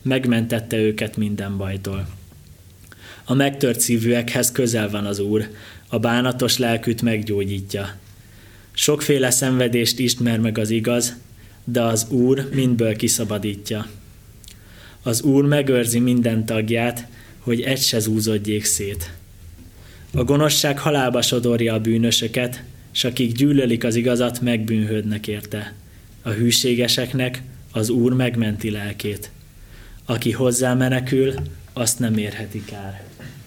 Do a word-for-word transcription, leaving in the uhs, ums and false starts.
megmentette őket minden bajtól. A megtört szívűekhez közel van az Úr, a bánatos lelkűt meggyógyítja. Sokféle szenvedést ismer meg az igaz, de az Úr mindből kiszabadítja. Az Úr megőrzi minden tagját, hogy egy se zúzódjék szét. A gonoszság halálba sodorja a bűnösöket, s akik gyűlölik az igazat, megbűnhődnek érte. A hűségeseknek az Úr megmenti lelkét. Aki hozzá menekül, azt nem érheti kár.